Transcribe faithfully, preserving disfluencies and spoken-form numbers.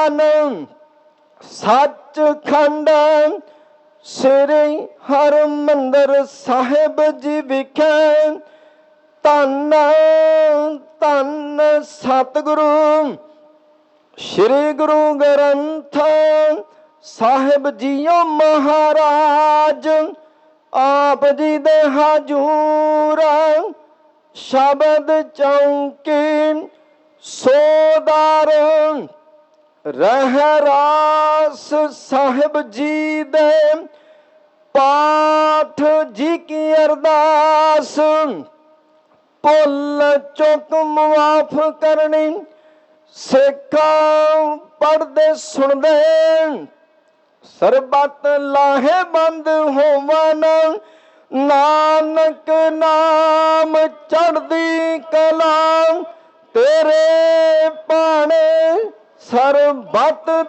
ਸਥਾਨ ਸੱਚਖੰਡ ਸ੍ਰੀ ਹਰਿਮੰਦਰ ਸਾਹਿਬ ਜੀ ਵਿਖੇ ਧੰਨ ਧੰਨ ਸਤਿਗੁਰੂ श्री गुरु ग्रंथ साहिब जीओ महाराज आप जी दे हजूर शब्द चौकी सोदार रहरास साहिब जी दे पाठ जी की अरदास भुल चुक मुआफ करनी सिखां पढ़दे सुनदे सरबत लाहेबंद होवन नानक नाम चढ़दी कला तेरे पाने सरबत